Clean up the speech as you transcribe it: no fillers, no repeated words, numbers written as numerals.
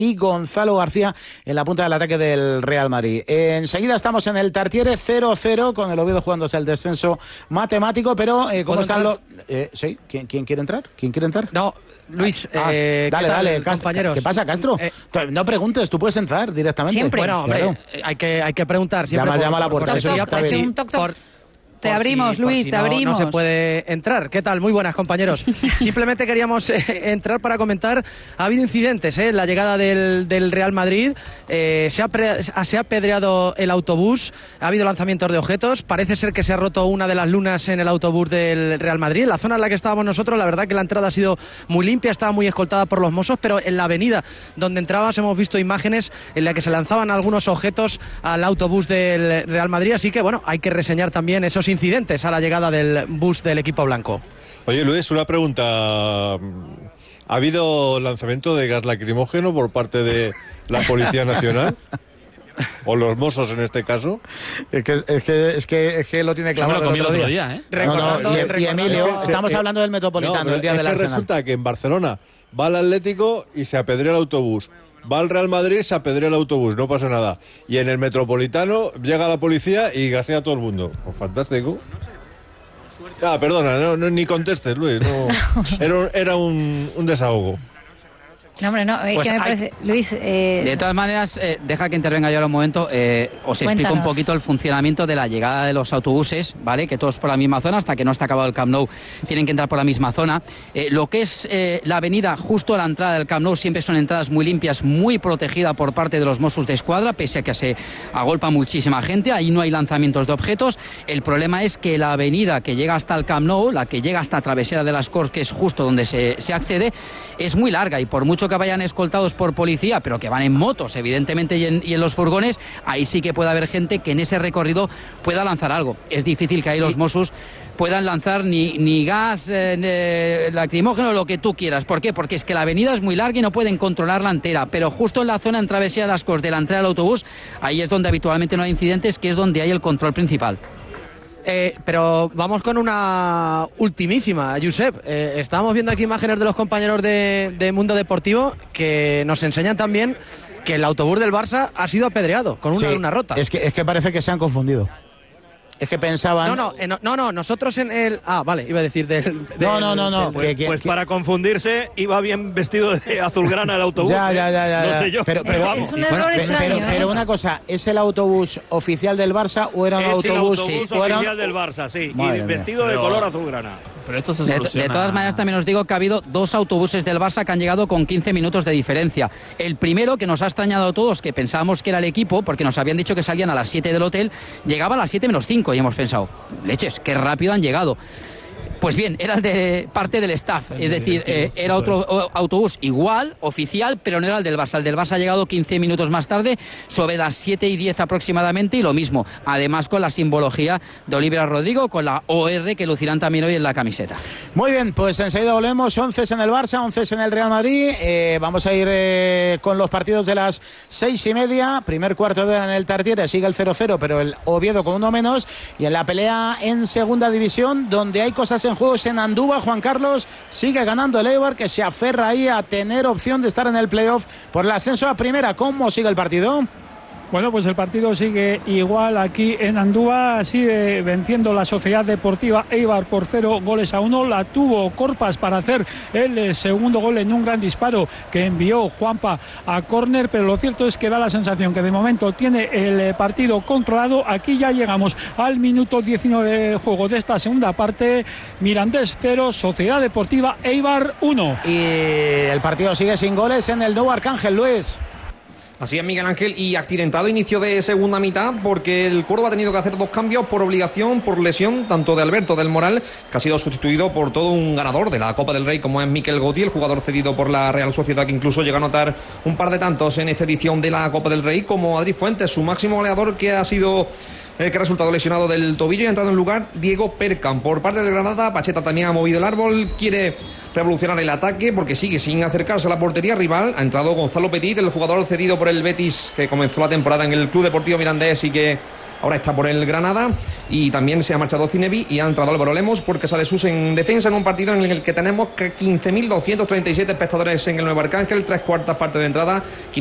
y Gonzalo García en la punta del ataque del Real Madrid. Enseguida estamos en el Tartiere 0-0 con el Oviedo jugándose el descenso matemático, pero ¿cómo están los...? ¿Sí? ¿Quién quiere entrar? ¿Quién quiere entrar? No, Luis, dale, compañeros. ¿Qué pasa, Castro? No preguntes, tú puedes entrar directamente. Siempre. Bueno, hombre, claro. hay que preguntar siempre. Llama a la puerta, eso ya está bien. Te abrimos, Luis, te abrimos. No se puede entrar. ¿Qué tal? Muy buenas, compañeros. Simplemente queríamos entrar para comentar. Ha habido incidentes en la llegada del Real Madrid. Se ha apedreado el autobús. Ha habido lanzamientos de objetos. Parece ser que se ha roto una de las lunas en el autobús del Real Madrid. En la zona en la que estábamos nosotros, la verdad que la entrada ha sido muy limpia, estaba muy escoltada por los mozos, pero en la avenida donde entrabas hemos visto imágenes en las que se lanzaban algunos objetos al autobús del Real Madrid. Así que, bueno, hay que reseñar también esos incidentes a la llegada del bus del equipo blanco. Oye, Luis, una pregunta. ¿Ha habido lanzamiento de gas lacrimógeno por parte de la Policía Nacional? O los Mossos en este caso. Es que lo tiene clavado el otro día, ¿eh? Y Emilio, estamos hablando del Metropolitano, el día del Arsenal. Resulta que en Barcelona va el Atlético y se apedrea el autobús. Va al Real Madrid, se apedrea el autobús, no pasa nada. Y en el Metropolitano llega la policía y gasea a todo el mundo. Pues fantástico. Perdona, ni contestes, Luis. No. Era un desahogo. No, hombre, no, pues que me parece... Luis... De todas maneras, deja que intervenga yo ahora un momento. Os explico un poquito el funcionamiento de la llegada de los autobuses, ¿vale? Que todos por la misma zona, hasta que no está acabado el Camp Nou, tienen que entrar por la misma zona. Lo que es la avenida justo a la entrada del Camp Nou siempre son entradas muy limpias, muy protegida por parte de los Mossos de Escuadra, pese a que se agolpa muchísima gente. Ahí no hay lanzamientos de objetos. El problema es que la avenida que llega hasta el Camp Nou, la que llega hasta Travesera de las Corts, que es justo donde se accede, es muy larga, y por mucho que vayan escoltados por policía, pero que van en motos, evidentemente, y en los furgones, ahí sí que puede haber gente que en ese recorrido pueda lanzar algo. Es difícil que ahí los Mossos puedan lanzar ni gas lacrimógeno, lo que tú quieras. ¿Por qué? Porque es que la avenida es muy larga y no pueden controlarla entera, pero justo en la zona en Travesía de las Corts de la entrada del autobús, ahí es donde habitualmente no hay incidentes, que es donde hay el control principal. Pero vamos con una ultimísima, Josep. Estábamos viendo aquí imágenes de los compañeros de Mundo Deportivo que nos enseñan también que el autobús del Barça ha sido apedreado con una luna rota. Es que parece que se han confundido. Es que pensaban... No, nosotros en el... vale, iba a decir No. Pues para confundirse, iba bien vestido de azulgrana el autobús. Ya. No sé yo. Pero es un error extraño. Pero una cosa, ¿es el autobús oficial del Barça o era un autobús... Es el autobús oficial del Barça, sí. Madre y vestido de color azulgrana. Pero esto se soluciona. De todas maneras, también os digo que ha habido 2 autobuses del Barça que han llegado con 15 minutos de diferencia. El primero, que nos ha extrañado a todos, que pensábamos que era el equipo, porque nos habían dicho que salían a las 7 del hotel, llegaba a las 7 menos 5 y hemos pensado, leches, qué rápido han llegado. Pues bien, era de parte del staff, es decir, era otro autobús igual, oficial, pero no era el del Barça. El del Barça ha llegado 15 minutos más tarde, sobre las 7:10 aproximadamente, y lo mismo, además con la simbología de Olivera Rodrigo, con la OR que lucirán también hoy en la camiseta. Muy bien, pues enseguida volvemos. 11 en el Barça, 11 en el Real Madrid. Vamos a ir con los partidos de las 6:30. Primer cuarto de hora en el Tartiere, sigue el 0-0, pero el Oviedo con uno menos. Y en la pelea en segunda división, donde hay cosas en juegos en Andúba, Juan Carlos, sigue ganando el Eibar, que se aferra ahí a tener opción de estar en el playoff por el ascenso a primera. ¿Cómo sigue el partido? Bueno, pues el partido sigue igual aquí en Andúba, sigue venciendo la Sociedad Deportiva Eibar por 0-1. La tuvo Corpas para hacer el segundo gol en un gran disparo que envió Juanpa a córner, pero lo cierto es que da la sensación que de momento tiene el partido controlado. Aquí ya llegamos al minuto 19 de juego de esta segunda parte. Mirandés 0, Sociedad Deportiva Eibar 1. Y el partido sigue sin goles en el nuevo Arcángel, Luis. Así es, Miguel Ángel, y accidentado inicio de segunda mitad porque el Córdoba ha tenido que hacer 2 cambios por obligación, por lesión, tanto de Alberto del Moral, que ha sido sustituido por todo un ganador de la Copa del Rey como es Mikel Gauthier, el jugador cedido por la Real Sociedad, que incluso llega a anotar un par de tantos en esta edición de la Copa del Rey, como Adri Fuentes, su máximo goleador, que ha sido... que ha resultado lesionado del tobillo, y ha entrado en lugar Diego Perkan. Por parte del Granada, Pacheta también ha movido el árbol, quiere revolucionar el ataque porque sigue sin acercarse a la portería rival. Ha entrado Gonzalo Petit, el jugador cedido por el Betis, que comenzó la temporada en el Club Deportivo Mirandés y que ahora está por el Granada, y también se ha marchado Zinebi y ha entrado Álvaro Lemos por Quesada de Sus en defensa, en un partido en el que tenemos 15.237 espectadores en el Nuevo Arcángel, 3/4 partes de entrada.